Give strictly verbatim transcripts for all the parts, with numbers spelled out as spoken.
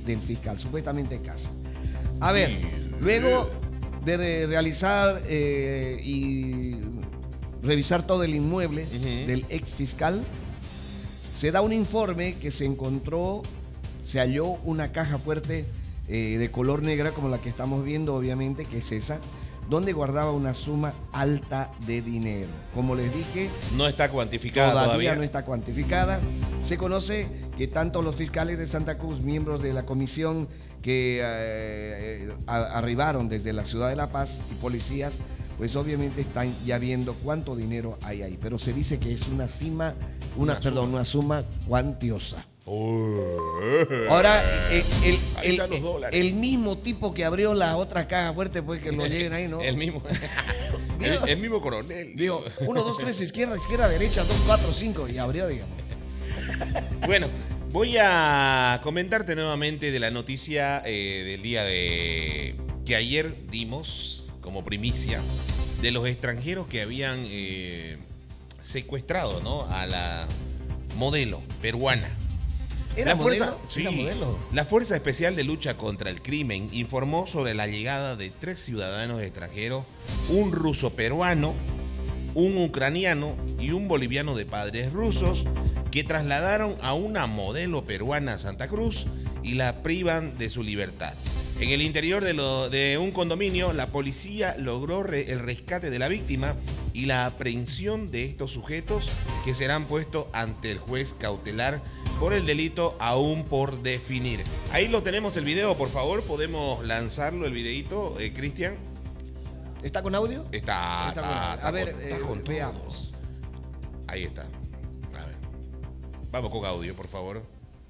del fiscal, supuestamente casa. A ver, luego de re realizar eh, y revisar todo el inmueble uh-huh. del ex fiscal, se da un informe que se encontró, se halló una caja fuerte eh, de color negra, como la que estamos viendo, obviamente, que es esa, donde guardaba una suma alta de dinero. Como les dije, no está cuantificada todavía. Todavía no está cuantificada. Se conoce que tanto los fiscales de Santa Cruz, miembros de la comisión que eh, a, arribaron desde la ciudad de La Paz y policías, pues obviamente están ya viendo cuánto dinero hay ahí. Pero se dice que es una suma, una, una perdón, suma. una suma cuantiosa. Oh. Ahora, el, el, el, el, el mismo tipo que abrió la otra caja fuerte, pues que lo lleguen ahí, ¿no? El mismo. el, el mismo coronel. Digo, uno, dos, tres, izquierda, izquierda, derecha, dos, cuatro, cinco, y abrió, digamos. Bueno, voy a comentarte nuevamente de la noticia eh, del día de que ayer dimos como primicia de los extranjeros que habían eh, secuestrado, ¿no?, a la modelo peruana. ¿Era la fuerza, modelo? Sí, ¿Era modelo? La Fuerza Especial de Lucha contra el Crimen informó sobre la llegada de tres ciudadanos extranjeros, un ruso peruano, un ucraniano y un boliviano de padres rusos, que trasladaron a una modelo peruana a Santa Cruz y la privan de su libertad. En el interior de, lo, de un condominio, la policía logró re, el rescate de la víctima y la aprehensión de estos sujetos, que serán puestos ante el juez cautelar por el delito aún por definir. Ahí lo tenemos el video, por favor, podemos lanzarlo el videito, eh, Cristian. ¿Está con audio? Está, está, está, está, a está ver, con, eh, está con veamos. Ahí está. A ver. Vamos con audio, por favor.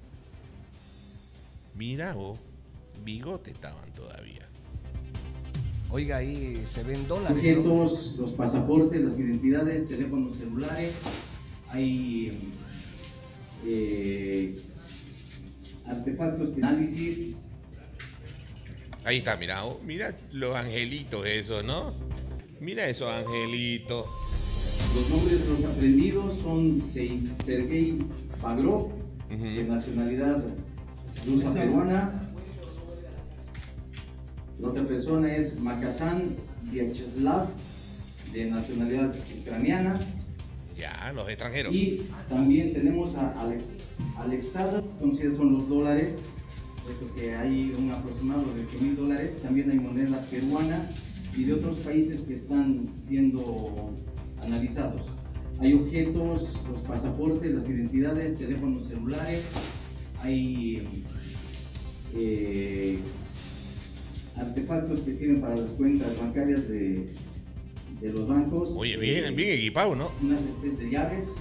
Mira vos, bigote estaban todavía. Oiga, ahí se ven dólares, sujetos, ¿no? Los pasaportes, las identidades, teléfonos celulares, hay eh, artefactos de análisis. Ahí está, mira, oh, mira los angelitos esos, ¿no? Mira esos angelitos. Los nombres de los aprendidos son Sergei Bagrov, uh-huh. de nacionalidad rusa peruana. La otra persona es Makazan Vyacheslav, de nacionalidad ucraniana. Ya, los extranjeros. Y también tenemos a Alex, Alexandra, entonces son los dólares, puesto que hay un aproximado de ocho mil dólares. También hay moneda peruana y de otros países que están siendo analizados. Hay objetos, los pasaportes, las identidades, teléfonos celulares, hay eh, artefactos que sirven para las cuentas bancarias de, de los bancos. Oye, bien, bien equipado, ¿no? Unas set de llaves,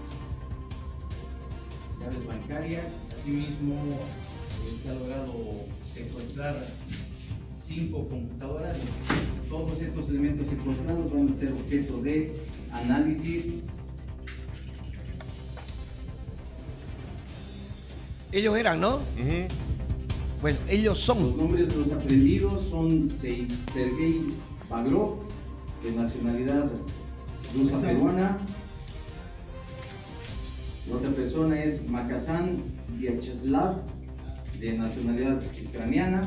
llaves bancarias. Asimismo, eh, se ha logrado secuestrar cinco computadoras. Todos estos elementos secuestrados van a ser objeto de análisis. Ellos eran, ¿no? Uh-huh. Bueno, ellos son. Los nombres de los aprendidos son Sergei Bagrov, de nacionalidad rusa peruana. La otra persona es Makazan Vyacheslav, de nacionalidad ucraniana.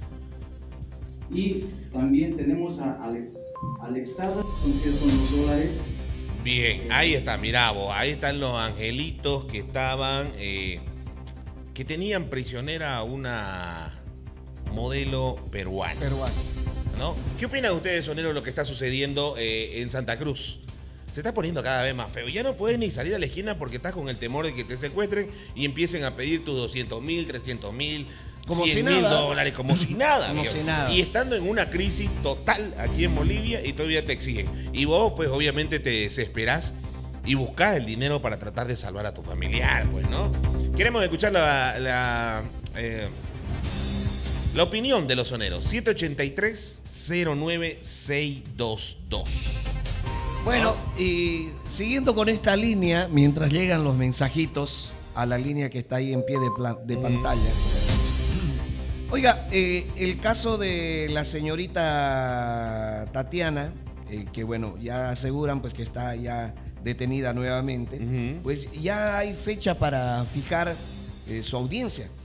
Y también tenemos a Alex, Alexandra, entonces son los dólares. Bien, ahí está, mirá vos, ahí están los angelitos que estaban, eh, que tenían prisionera a una modelo peruana. Peruana. ¿No? ¿Qué opinan ustedes, soneros, de lo que está sucediendo eh, en Santa Cruz? Se está poniendo cada vez más feo. Ya no puedes ni salir a la esquina porque estás con el temor de que te secuestren y empiecen a pedir tus doscientos mil, trescientos mil, cien mil dólares, como si nada. Como si nada. Y estando en una crisis total aquí en Bolivia y todavía te exigen. Y vos, pues, obviamente te desesperás y buscás el dinero para tratar de salvar a tu familiar, pues, ¿no? Queremos escuchar la... la eh, La opinión de los soneros, siete ochenta y tres, cero nueve seis dos dos. Bueno, y siguiendo con esta línea, mientras llegan los mensajitos a la línea que está ahí en pie de, de pantalla. Oiga, eh, el caso de la señorita Tatiana, eh, que bueno, ya aseguran pues que está ya detenida nuevamente, uh-huh. pues ya hay fecha para fijar eh, su audiencia.